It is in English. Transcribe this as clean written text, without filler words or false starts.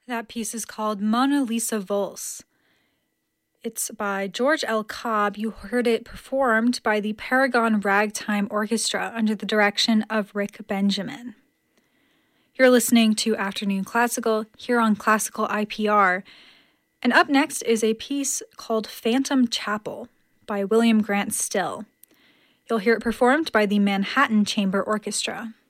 That piece is called Mona Lisa Valse. It's by George L. Cobb. You heard it performed by the Paragon Ragtime Orchestra under the direction of Rick Benjamin. You're listening to Afternoon Classical here on Classical IPR. And up next is a piece called Phantom Chapel by William Grant Still. You'll hear it performed by the Manhattan Chamber Orchestra.